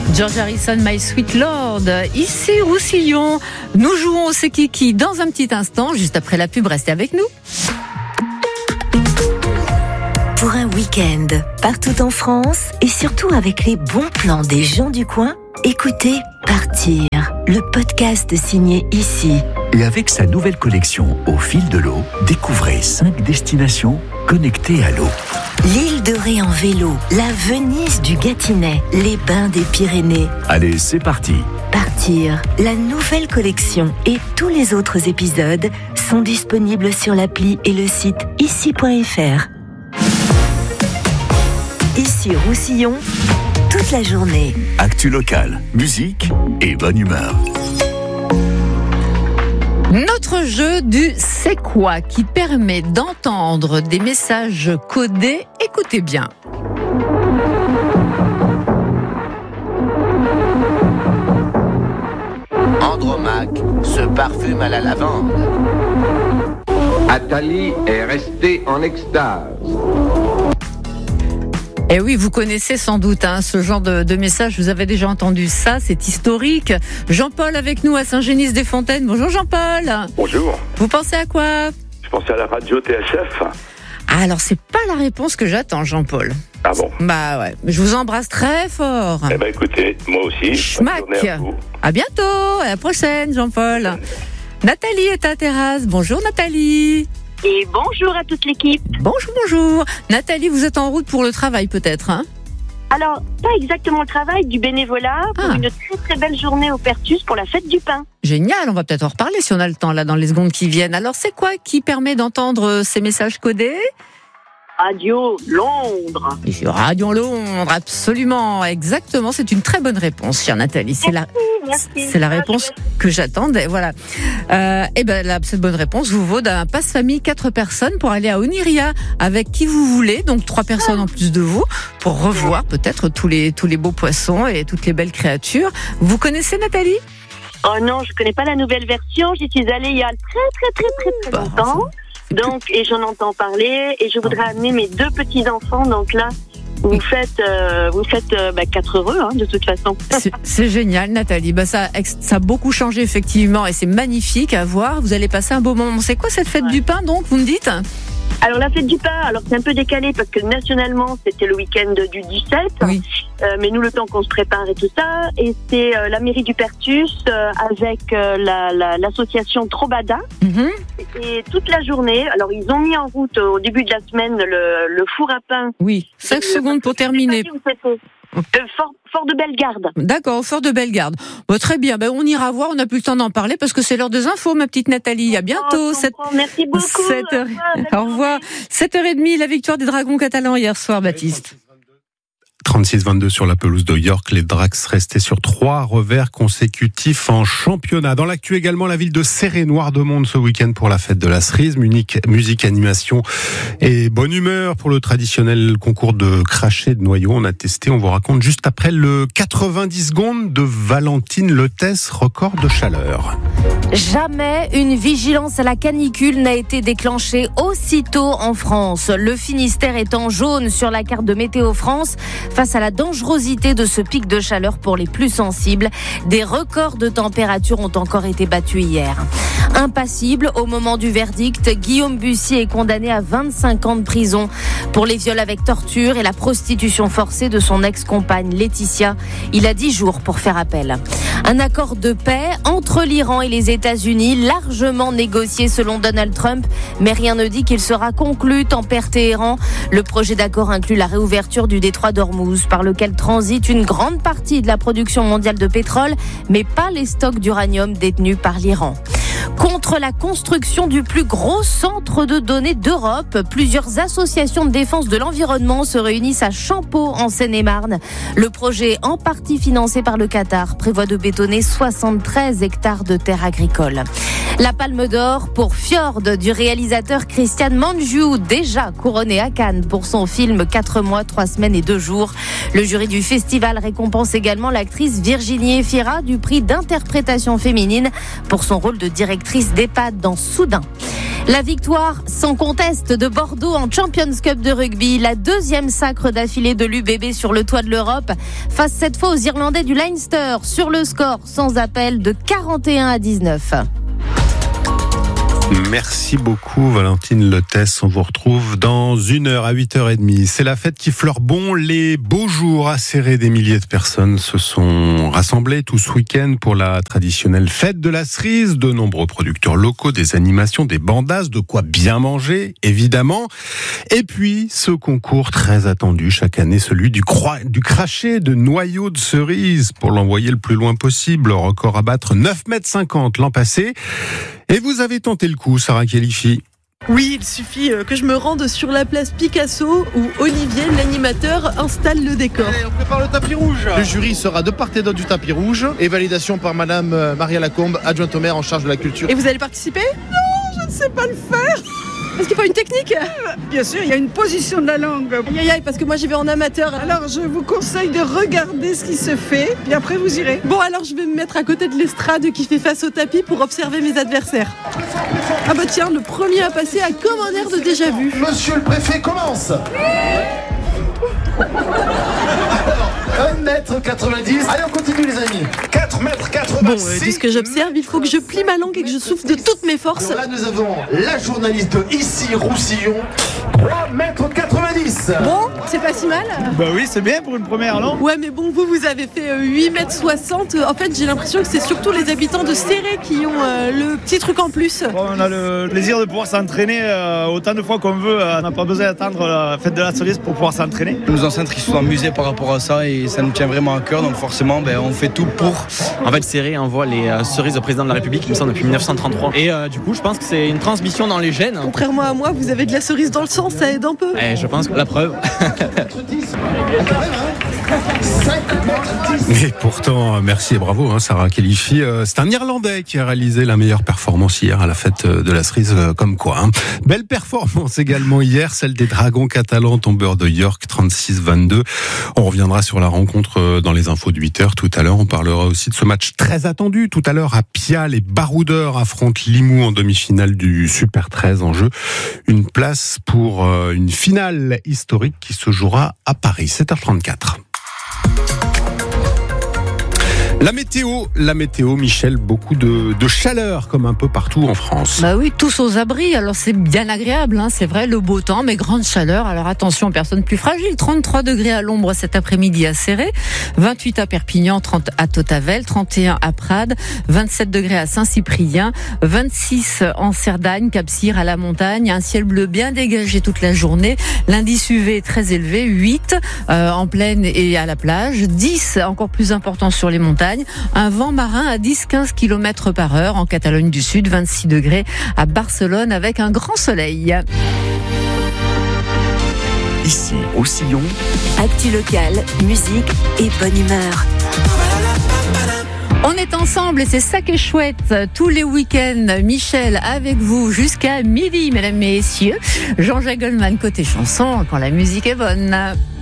George Harrison, My Sweet Lord. Ici Roussillon, nous jouons au C'est Kiki dans un petit instant, juste après la pub. Restez avec nous. Pour un week-end, partout en France et surtout avec les bons plans des gens du coin, écoutez Partir, le podcast signé Ici. Et avec sa nouvelle collection Au fil de l'eau, découvrez 5 destinations connectées à l'eau. L'île de Ré en vélo, la Venise du Gâtinais, les bains des Pyrénées. Allez, c'est parti. Partir, la nouvelle collection et tous les autres épisodes sont disponibles sur l'appli et le site ici.fr. Ici Roussillon, toute la journée. Actu locale, musique et bonne humeur. Notre jeu du C'est quoi qui permet d'entendre des messages codés. Écoutez bien. Andromaque se parfume à la lavande. Athalie est restée en extase. Eh oui, vous connaissez sans doute ce genre de message. Vous avez déjà entendu ça, c'est historique. Jean-Paul avec nous à Saint-Génis-des-Fontaines. Bonjour Jean-Paul. Bonjour. Vous pensez à quoi? Je pensais à la radio TSF. Ah, alors c'est pas la réponse que j'attends, Jean-Paul. Ah bon? Bah ouais, je vous embrasse très fort. Eh ben écoutez, moi aussi. Schmack. À bientôt, à la prochaine Jean-Paul. Nathalie est à terrasse. Bonjour Nathalie. Et bonjour à toute l'équipe. Bonjour. Nathalie, vous êtes en route pour le travail peut-être, hein? Alors, pas exactement le travail, du bénévolat pour une très très belle journée au Pertus pour la fête du pain. Génial, on va peut-être en reparler si on a le temps là dans les secondes qui viennent. Alors c'est quoi qui permet d'entendre ces messages codés? Radio Londres. Radio Londres, absolument, exactement. C'est une très bonne réponse, chère Nathalie. C'est la réponse que j'attendais. Voilà. Et ben cette bonne réponse vous vaut d'un passe famille 4 personnes pour aller à Oniria avec qui vous voulez, donc 3 personnes en plus de vous, pour revoir peut-être tous les beaux poissons et toutes les belles créatures. Vous connaissez Nathalie? Oh non, je connais pas la nouvelle version. J'y suis allée il y a très longtemps. Donc, et j'en entends parler, et je voudrais amener mes 2 petits-enfants, donc là, vous faites 4 heureux, de toute façon. C'est génial, Nathalie. Ça a beaucoup changé, effectivement, et c'est magnifique à voir. Vous allez passer un beau moment. C'est quoi cette fête du pain, donc, vous me dites? Alors, la fête du pain, c'est un peu décalé parce que nationalement, c'était le week-end du 17. Oui. Mais nous, le temps qu'on se prépare et tout ça. Et c'est la mairie du Pertus avec l'association Trobada. Mm-hmm. Et toute la journée, alors ils ont mis en route au début de la semaine le four à pain. Oui, 5 secondes pour terminer. Fort de Bellegarde. D'accord, Fort de Bellegarde. Très bien, on ira voir, on n'a plus le temps d'en parler parce que c'est l'heure des infos, ma petite Nathalie. À bientôt. Merci beaucoup. Au revoir. 7h30, la victoire des Dragons catalans hier soir, Baptiste. 36-22 sur la pelouse de York, les Dracs restaient sur 3 revers consécutifs en championnat. Dans l'actu également, la ville de Céret-Noir-de-Monde ce week-end pour la fête de la cerise. Musique, animation et bonne humeur pour le traditionnel concours de cracher de noyaux. On a testé, on vous raconte juste après le 90 secondes de Valentine Letès, record de chaleur. Jamais une vigilance à la canicule n'a été déclenchée aussitôt en France. Le Finistère est en jaune sur la carte de Météo France face à la dangerosité de ce pic de chaleur pour les plus sensibles. Des records de température ont encore été battus hier. Impassible au moment du verdict, Guillaume Bussy est condamné à 25 ans de prison pour les viols avec torture et la prostitution forcée de son ex-compagne Laetitia. Il a 10 jours pour faire appel. Un accord de paix entre l'Iran et les États-Unis, largement négocié selon Donald Trump, mais rien ne dit qu'il sera conclu, tempère Téhéran. Le projet d'accord inclut la réouverture du détroit d'Ormuz, par lequel transite une grande partie de la production mondiale de pétrole, mais pas les stocks d'uranium détenus par l'Iran. Contre la construction du plus gros centre de données d'Europe, plusieurs associations de défense de l'environnement se réunissent à Champeaux en Seine-et-Marne. Le projet, en partie financé par le Qatar, prévoit de bétonner 73 hectares de terres agricoles. La Palme d'Or pour Fjord du réalisateur Christian Mangiu, déjà couronné à Cannes pour son film 4 mois, 3 semaines et 2 jours. Le jury du festival récompense également l'actrice Virginie Efira du prix d'interprétation féminine pour son rôle de directrice d'EHPAD dans Soudain. La victoire sans conteste de Bordeaux en Champions Cup de rugby, la 2e sacre d'affilée de l'UBB sur le toit de l'Europe, face cette fois aux Irlandais du Leinster sur le score sans appel de 41-19. Merci beaucoup Valentine Letès. On vous retrouve dans 1 heure à 8h30. C'est la fête qui fleure bon. Les beaux jours acérés des milliers de personnes se sont rassemblés tout ce week-end pour la traditionnelle fête de la cerise. De nombreux producteurs locaux, des animations, des bandasses, de quoi bien manger, évidemment. Et puis, ce concours très attendu chaque année, celui du crachet de noyaux de cerise pour l'envoyer le plus loin possible. Record à battre 9,50 m l'an passé. Et vous avez tenté le coup, Sarah Khalifi. Oui, il suffit que je me rende sur la place Picasso où Olivier, l'animateur, installe le décor. Allez, on prépare le tapis rouge. Le jury sera de part et d'autre du tapis rouge et validation par Madame Maria Lacombe, adjointe au maire en charge de la culture. Et vous allez participer ? Non, je ne sais pas le faire. Est-ce qu'il faut une technique ? Bien sûr, il y a une position de la langue. Aïe aïe, parce que moi j'y vais en amateur. Alors je vous conseille de regarder ce qui se fait, puis après vous irez. Bon, alors je vais me mettre à côté de l'estrade qui fait face au tapis pour observer mes adversaires. Ah bah tiens, le premier à passer a comme un air de déjà vu. Monsieur le préfet commence. 1,90 m. Allez, on continue les amis. 4,86 m. Bon, de ce que j'observe, il faut que je plie ma langue et que je souffle de toutes mes forces. Alors là, nous avons la journaliste ici, Roussillon. 3,90 m. Bon, c'est pas si mal. Bah oui, c'est bien pour une première, non ? Ouais, mais bon, vous avez fait 8,60 m. En fait, j'ai l'impression que c'est surtout les habitants de Céré qui ont le petit truc en plus. Bon, on a le plaisir de pouvoir s'entraîner autant de fois qu'on veut. On n'a pas besoin d'attendre la fête de la cerise pour pouvoir s'entraîner. Nos ancêtres qui se sont amusés par rapport à ça et ça nous tient vraiment à cœur, donc forcément on fait tout pour. En fait, Céré envoie les cerises au président de la République, il me semble, depuis 1933. Et du coup, je pense que c'est une transmission dans les gènes. Contrairement à moi, vous avez de la cerise dans le sang, ça aide un peu. Je pense que la preuve. Et pourtant, merci et bravo, Sarah Khalifi. C'est un Irlandais qui a réalisé la meilleure performance hier à la fête de la cerise, comme quoi. Belle performance également hier, celle des Dragons catalans, tombeurs de York, 36-22. On reviendra sur la rencontre dans les infos de 8h tout à l'heure. On parlera aussi de ce match très attendu. Tout à l'heure, à Pia, les Baroudeurs affrontent Limoux en demi-finale du Super 13 en jeu. Une place pour une finale historique qui se jouera à Paris, 7h34. La météo, Michel, beaucoup de chaleur comme un peu partout en France. Bah oui, tous aux abris, alors c'est bien agréable, c'est vrai, le beau temps, mais grande chaleur. Alors attention, personnes plus fragiles, 33 degrés à l'ombre cet après-midi à Céré, 28 à Perpignan, 30 à Totavel, 31 à Prades, 27 degrés à Saint-Cyprien, 26 en Cerdagne, Cap-Cyr à la montagne, un ciel bleu bien dégagé toute la journée, l'indice UV très élevé, 8 en plaine et à la plage, 10 encore plus important sur les montagnes, un vent marin à 10-15 km par heure en Catalogne du Sud, 26 degrés à Barcelone avec un grand soleil. Ici, au Sillon, actu locale, musique et bonne humeur. On est ensemble et c'est ça qui est chouette. Tous les week-ends, Michel avec vous jusqu'à midi, mesdames et messieurs. Jean-Jacques Goldman côté chanson, quand la musique est bonne.